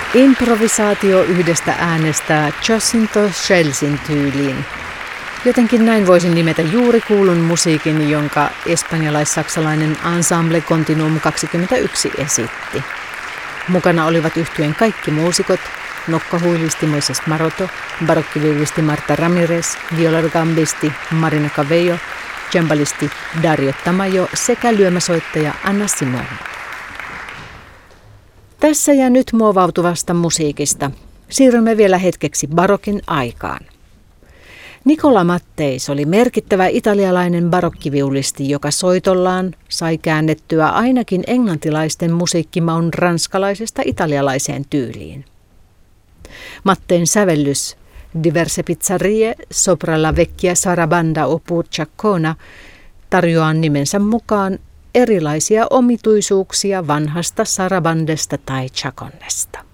Improvisaatio yhdestä äänestä Jacinto Scelsin tyyliin. Jotenkin näin voisin nimetä juuri kuulun musiikin, jonka espanjalais-saksalainen Ensemble Continuum 21 esitti. Mukana olivat yhtyeen kaikki muusikot, nokkahuilisti Moises Maroto, barokkiviulisti Marta Ramirez, violorgambisti Marina Cabello, cembalisti Dario Tamayo sekä lyömäsoittaja Anna Simon. Tässä ja nyt muovautuvasta musiikista siirrymme vielä hetkeksi barokin aikaan. Nicola Matteis oli merkittävä italialainen barokkiviulisti, joka soitollaan sai käännettyä ainakin englantilaisten musiikkimaun ranskalaisesta italialaiseen tyyliin. Matteen sävellys Diverse pizzerie sopra la vecchia sarabanda oppur chaccona tarjoaa nimensä mukaan erilaisia omituisuuksia vanhasta sarabandesta tai chaconnesta.